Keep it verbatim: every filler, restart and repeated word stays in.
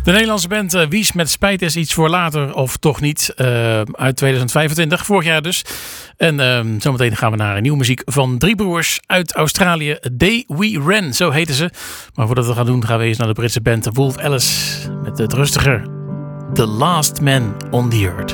De Nederlandse band uh, Wies met Spijt is iets voor later of toch niet. Uh, uit tweeduizend vijfentwintig, vorig jaar dus. En uh, zometeen gaan we naar nieuwe muziek van drie broers uit Australië. Day We Ran, zo heten ze. Maar voordat we dat gaan doen, gaan we eens naar de Britse band Wolf Alice. Met het rustiger The Last Man on the Earth.